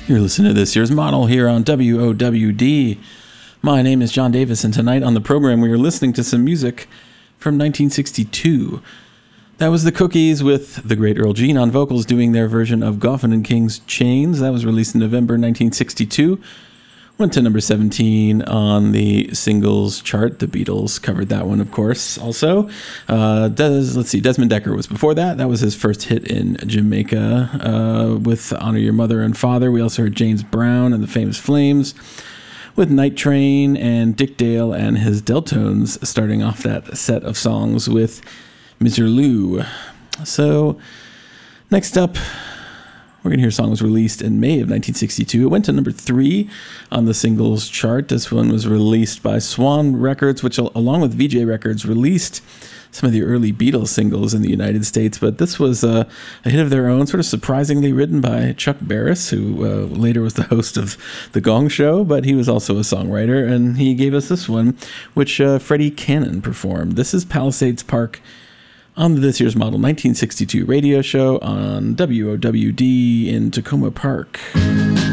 You're listening to this year's model here on WOWD. My name is John Davis, and tonight on the program we are listening to some music from 1962. That was the Cookies with the great Earl Jean on vocals doing their version of Goffin and King's Chains. That was released in November 1962. Went to number 17 on the singles chart. The Beatles covered that one, of course, also. Desmond Dekker was before that. That was his first hit in Jamaica with Honor Your Mother and Father. We also heard James Brown and the Famous Flames with Night Train, and Dick Dale and his Deltones starting off that set of songs with Misirlou. So, next up, we're going to hear a song that was released in May of 1962. It went to number 3 on the singles chart. This one was released by Swan Records, which, along with VJ Records, released some of the early Beatles singles in the United States. But this was a hit of their own, sort of surprisingly written by Chuck Barris, who later was the host of The Gong Show, but he was also a songwriter, and he gave us this one, which Freddie Cannon performed. This is Palisades Park on This Year's Model 1962 radio show on WOWD in Tacoma Park.